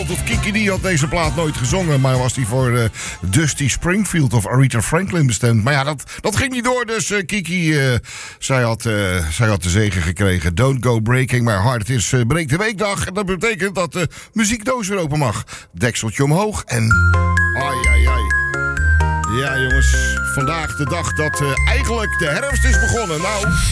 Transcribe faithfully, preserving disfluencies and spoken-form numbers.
getwijfeld of Kiki die had deze plaat nooit gezongen. Maar was die voor uh, Dusty Springfield of Aretha Franklin bestemd. Maar ja, dat, dat ging niet door. Dus uh, Kiki, uh, zij, had, uh, zij had de zegen gekregen. Don't go breaking my heart. Het is uh, Breek de Weekdag. En dat betekent dat de muziekdoos weer open mag. Dekseltje omhoog en... Ai, ai, ai. Ja, jongens. Vandaag de dag dat uh, eigenlijk de herfst is begonnen. Nou...